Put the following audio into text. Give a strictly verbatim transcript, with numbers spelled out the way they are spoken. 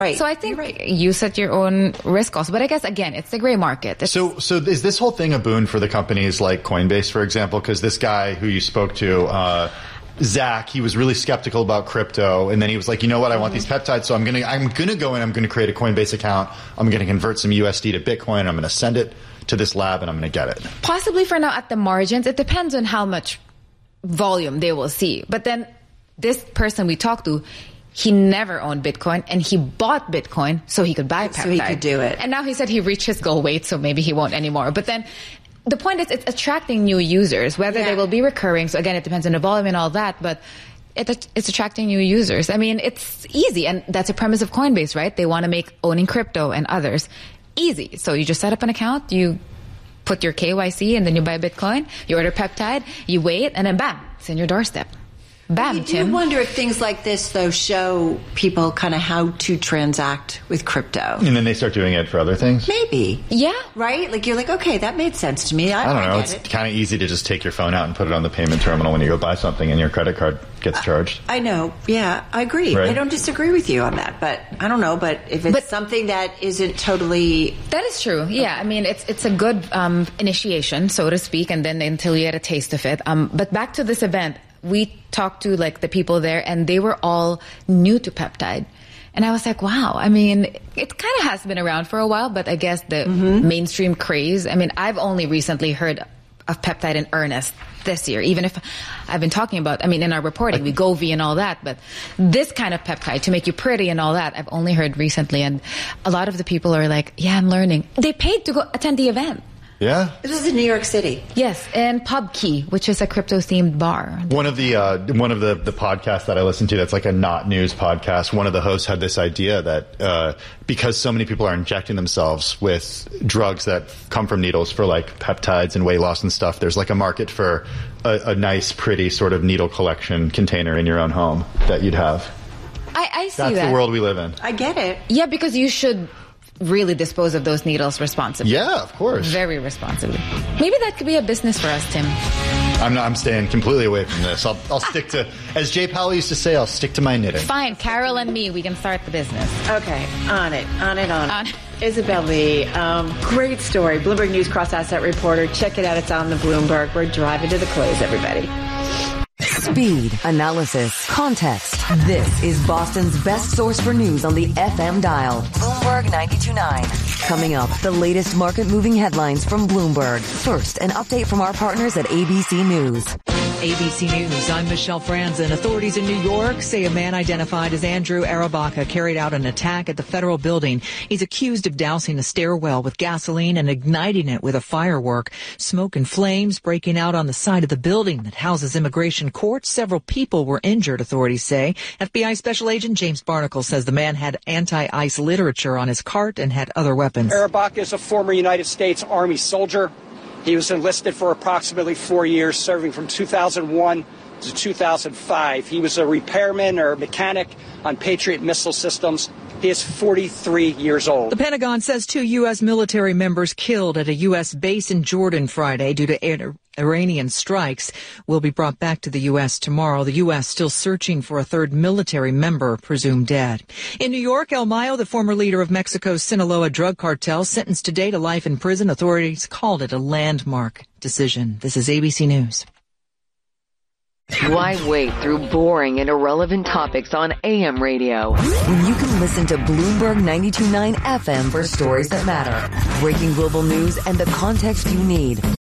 Right. So I think right. you set your own risk also. But I guess, again, it's the gray market. It's so so is this whole thing a boon for the companies like Coinbase, for example? Because this guy who you spoke to, uh, Zach, he was really skeptical about crypto, and then he was like, you know what, I want these peptides, so I'm gonna I'm gonna go in, I'm gonna create a Coinbase account, I'm gonna convert some U S D to Bitcoin, I'm gonna send it to this lab, and I'm gonna get it. Possibly for now at the margins. It depends on how much volume they will see. But then this person we talked to, he never owned Bitcoin, and he bought Bitcoin so he could buy peptide. So he could do it. And now he said he reached his goal weight, so maybe he won't anymore. But then the point is, it's attracting new users, whether yeah. they will be recurring. So again, it depends on the volume and all that, but it, it's attracting new users. I mean, it's easy, and that's a premise of Coinbase, right? They want to make owning crypto and others easy. So you just set up an account, you put your K Y C, and then you buy Bitcoin, you order peptide, you wait, and then bam, it's in your doorstep. Bam, you do Tim. wonder if things like this, though, show people kind of how to transact with crypto. And then they start doing it for other things? Maybe. Yeah. Right? Like, you're like, okay, that made sense to me. I, I don't know. I It's it. kind of easy to just take your phone out and put it on the payment terminal when you go buy something and your credit card gets charged. I know. Yeah, I agree. Right. I don't disagree with you on that, but I don't know. But if it's But- something that isn't totally... That is true. Yeah, I mean, it's it's a good um, initiation, so to speak, and then until you get a taste of it. Um, but back to this event, we talked to like the people there, and they were all new to peptide. And I was like, wow, I mean, it kind of has been around for a while, but I guess the mm-hmm. mainstream craze, I mean, I've only recently heard of peptide in earnest this year, even if I've been talking about, I mean, in our reporting, we Wegovy and all that, but this kind of peptide to make you pretty and all that, I've only heard recently. And a lot of the people are like, yeah, I'm learning. They paid to go attend the event. Yeah. This was in New York City. Yes, and PubKey, which is a crypto-themed bar. One of the uh, one of the, the podcasts that I listen to that's like a not news podcast, one of the hosts had this idea that uh, because so many people are injecting themselves with drugs that come from needles for like peptides and weight loss and stuff, there's like a market for a, a nice, pretty sort of needle collection container in your own home that you'd have. I, I see That's that. the world we live in. I get it. Yeah, because you should really dispose of those needles responsibly. Yeah, of course. Very responsibly. Maybe that could be a business for us, Tim. I'm not, I'm staying completely away from this. I'll, I'll stick to, as Jay Powell used to say, I'll stick to my knitting. Fine, Carol and me, we can start the business. Okay, on it, on it, on it. On it. Isabel Lee, um, great story. Bloomberg News cross-asset reporter. Check it out. It's on the Bloomberg. We're driving to the close, everybody. Speed, analysis, context. This is Boston's best source for news on the F M dial. Bloomberg ninety-two point nine. Coming up, the latest market-moving headlines from Bloomberg. First, an update from our partners at A B C News. A B C News, I'm Michelle Franzen. Authorities in New York say a man identified as Andrew Arabaka carried out an attack at the federal building. He's accused of dousing a stairwell with gasoline and igniting it with a firework. Smoke and flames breaking out on the side of the building that houses immigration court. Several people were injured, authorities say. F B I Special Agent James Barnacle says the man had anti-ICE literature on his cart and had other weapons. Arabaka is a former United States Army soldier. He was enlisted for approximately four years, serving from two thousand one to two thousand five. He was a repairman or mechanic on Patriot missile systems. He is forty-three years old. The Pentagon says two U S military members killed at a U S base in Jordan Friday due to Iranian strikes will be brought back to the U S tomorrow. The U S still searching for a third military member presumed dead. In New York, El Mayo, the former leader of Mexico's Sinaloa drug cartel, sentenced today to life in prison. Authorities called it a landmark decision. This is A B C News. Why wait through boring and irrelevant topics on A M radio when you can listen to Bloomberg ninety-two point nine F M for stories that matter, breaking global news, and the context you need?